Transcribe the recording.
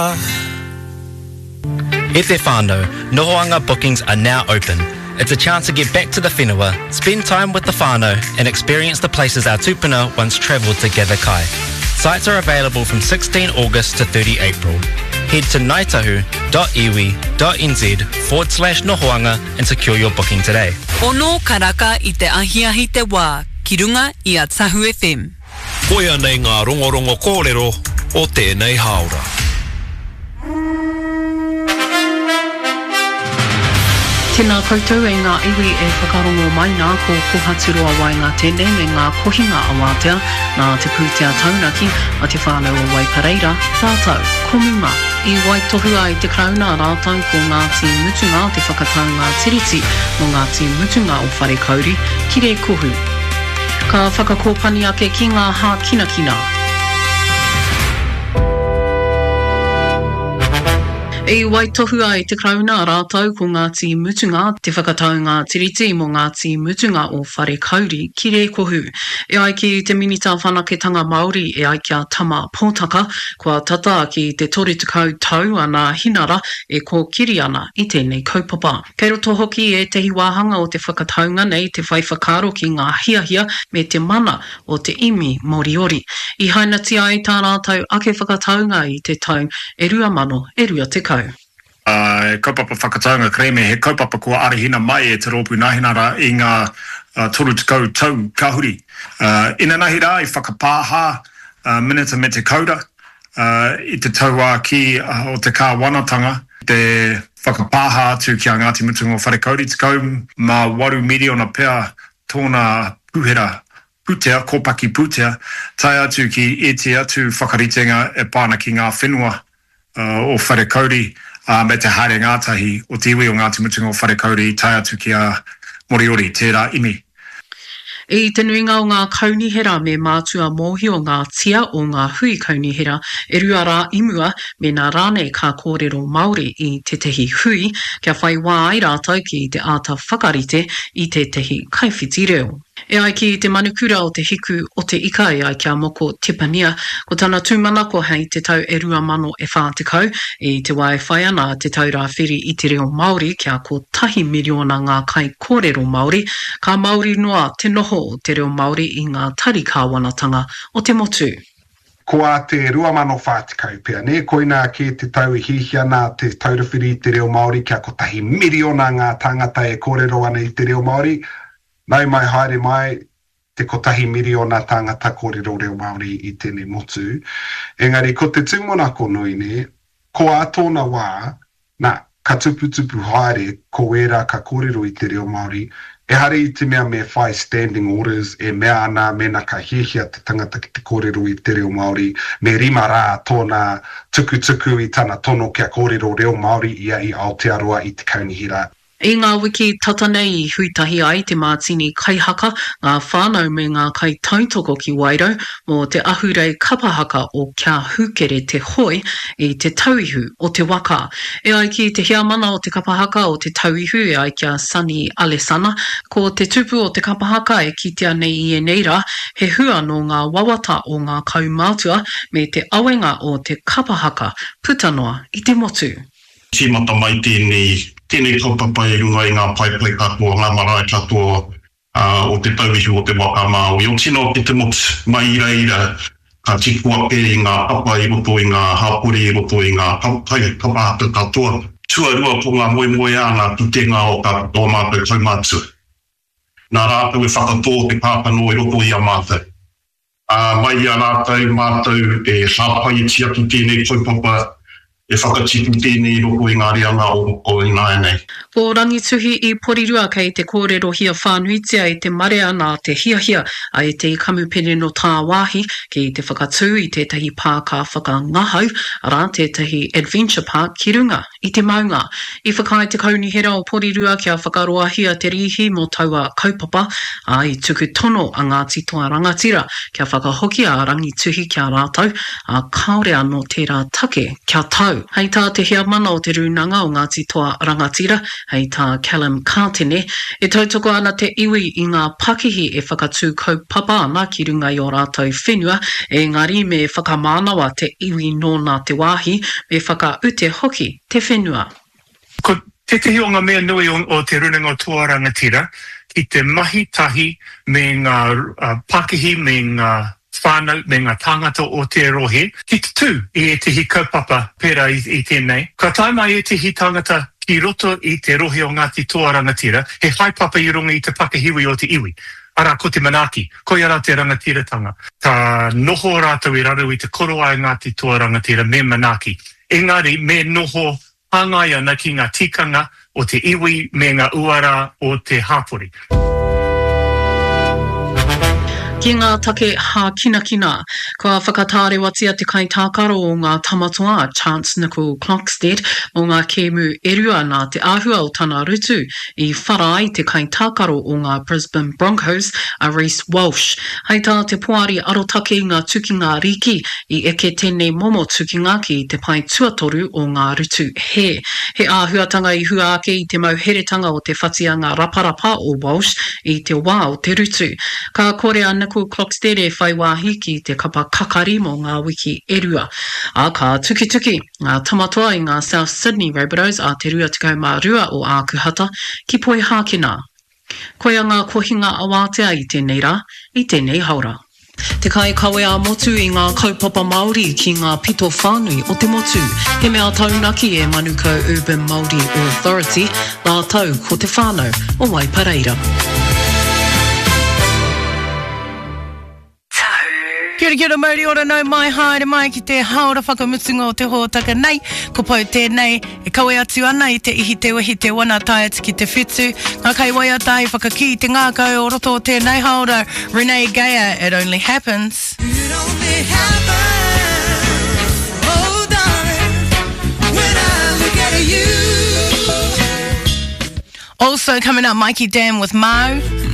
E te whānau, Nohoanga bookings are now open. It's a chance to get back to the whenua, spend time with the whānau and experience the places our tupuna once travelled to gather kai. Sites are available from 16 August to 30 April. Head to ngaitahu.iwi.nz/Nohoanga and secure your booking today. Ono karaka I te ahiahi te wā, ki runga I a Tahu FM. Koia nei ngā rongorongo kōrero o tēnei haora. Tēnā koutou e ngā iwi e whakarongo mai nā ko kohaturua wai ngā tēne me ngā kohinga a wātea nā te pūtea taunaki a te whānau o Waipareira, tātou, komima, I waitohu ai te krauna rātau ko Ngāti Mutunga te whakataunga tiriti mo Ngāti Mutunga o Wharekauri, ki re kohu. Ka whakakōpani ake ki ngā hā kinakina. E waitohu ai te krauna rātau ko Ngāti Mutunga, te whakataunga tiriti mo Ngāti Mutunga o Wharekauri, ki re kohu. E ai ki te minita whanaketanga Māori e ai kia tama pōtaka, kua tata ki te 30 tau ana hinara e ko kiri ana I tēnei kaupapa. Kei roto hoki e tehi wāhanga o te whakataunga nei te whai whakaro ki ngā hiahia me te mana o te imi Moriori. I hainati ai tā rātau ake whakataunga I te tau e rua mano e rua te kau. Kaupapa whakataunga kreme, he kaupapa kua arihina mai e te rōpū nahinara I ngā 30 tau kahuri. Ina nahi rā I whakapāha minita me te kaura I te taua ki o te kā wanatanga, te whakapāha atu ki a Ngāti Mutunga o Wharekauri, te kau mā 8 miliona pea tōna puhera putea, kōpaki putea, tai atu ki e te atu whakaritenga e pāna ki ngā whenua o Wharekauri, me te haere ngātahi o te iwi o Ngāti Mutunga o Wharekauri, tai atu ki a Moriori, tērā imi. E te nuinga o ngā kaunihera me mātua mōhi o ngā tia o ngā hui kaunihera, e rua rā imua me nā rānei kā kōrero Māori I te tehi hui, kia whai wā ai rātau ki te āta whakarite I te tehi kaiwhiti reo. E ai ki te manukura o te hiku o te ika e ai kia moko Tipania, ko tana tūmanako hei te tau e rua mano e whātekau, I te wai whai ana te tau rā whiri I te reo Māori kia ko 1 miliona ngā kai kōrero Māori, ka Māori noa te noho o te reo Māori I ngā tari kāwanatanga o te motu. Ko a te rua mano whātekau pia, ne? Koina ki te tau I hihiana te taurawhiri I te reo Māori kia ko 1 miliona ngā tangata e kōrero ana I te reo Māori, Nau mai haere mai te ko 1 miliona tangata kōrero reo Māori I tēnei motu. Engari, ko te tūmonako nui ne, ko a tōna wā, nā, ka tuputupu haere ko era ka kōrero I te reo Māori, e hare I te mea me whai standing orders, e mea ana mena ka hihia te tangata ki te kōrero I te reo Māori, me rima rā tōna tukutuku I tana tono kia kōrero reo Māori ia I Aotearoa I te kaunihira. I ngā wiki tata nei I huitahi ai te mātini kaihaka, ngā whānau me ngā kai tautoko ki Wairau, mō te ahurei kapahaka o kia hukere te hoi I te tauihu o te waka. E ai ki te hiamana o te kapahaka o te tauihu e ai kia Sani Alesana, ko te tupu o te kapahaka e kitea nei I neira, he hua no ngā wawata o ngā kaumātua me te awenga o te kapahaka, putanoa I te motu. Tīmata mai tēnei kaupapa e runga I ngā paipai katoa, ngā marae katoa o te tauihu o te waka Māui. O tino ki te motu mai ira, ka tikua pe I ngā papa I roto I ngā hapuri I roto I ngā kapahaka katoa. Tuarua po ngā moe ana tu te ngā o katoa mātou kaumātua. Nā rātou e whakatō te pāpano I roto I a mātou. Mai a rātou mātou e hāpai tia tu tēnei kaupapa e whakatipu tēnei roko I ngā reanga o I ngā nei. Ko rangituhi I porirua kei te kōrero hia whānuitia I te mare ana te hiahia a e te kamupene no tā wāhi ki te whakatū I tētahi pāka whakangahau arā tētahi adventure park ki runga I te maunga. I whakai te kaunihera o porirua kia whakaroahia te rihi mo taua kaupapa a I tuku tono a Ngāti Toa Rangatira kia whakahoki a rangituhi kia rātau a kaore anō tērā take kia tau. tau. Hei tā te hea mana o te runanga o Ngāti Toa Rangatira, hei tā Callum Kātene, e tautoko ana te iwi I ngā pakihi e whakatū kaupapa ana ki runga I o rātou whenua, engari me whakamānawa te iwi nōna te wāhi, me whakaute hoki te whenua. Ko te o ngā mea nui o te runanga o Toa Rangatira, ki te mahi tahi me ngā pakihi, me ngā whānau, me ngā tāngata o te rohe, ki te tū I te hi kaupapa pera I tēnei. Ka taimai e te hi tāngata ki roto I te rohe o Ngāti Toa Rangatira, he haipapa I runga I te pakihiwi o te iwi. Ara ko te manaki, ko ia rā te rangatiratanga. Ta noho rātou I raru I te koroa I Ngāti Toa Rangatira me manaki. Engari, me noho hangai ana ki ngā tikanga o te iwi me ngā uara o te hāpori. Ki ngā take hā kina, kua whakatāre watia te kai tākaro o ngā tamatoa Chance Nickel Clockstead o ngā kēmu erua nā te āhua o tana rutu I wharai te kai tākaro o ngā Brisbane Broncos a Reece Walsh. Hei tā te poari arotake I ngā tukinga riki I eke tēnei momo tukinga ki te pai tuatoru o ngā rutu he. He āhuatanga I hua ake I te mauheretanga o te whatianga raparapa o Walsh I te wā o te rutu. Ka korea Nickel Clockstead e whai wāhi ki te kapa kakari mo ngā wiki erua. A ka tuki, ngā tamatoa I ngā South Sydney Rabbitohs a te rua tekau mā rua o ākuhata ki poi hākina. Koia ngā kohinga awātea I tēnei rā, I tēnei haura. Te kai kawe a motu I ngā kaupapa Māori ki ngā pito whānui o te motu. He mea taunaki e Manuka Urban Māori Authority, nā tau ko te whānau o Waipareira. Kia ora mauri ora nau mai haere mai ki te haora whakamutunga o te hōtaka nei. Ko pau tēnei e kawe atu ana I te ihi te wahi te wana taet ki te whetū. Ngā kai wai atai whakaki te ngākau o roto o tēnei haora. Renee Geyer, It Only Happens. It only happens, oh darling, when I look at you. Also coming up, Mikey Dam with Mau.